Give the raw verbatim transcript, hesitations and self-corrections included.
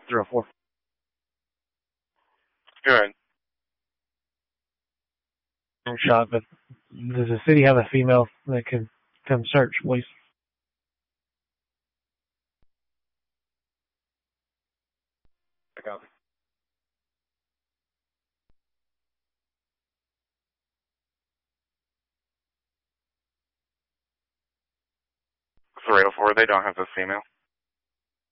Zero four. Good. Shot, but does the city have a female that can come search, please? I copy. three oh four, they don't have the female.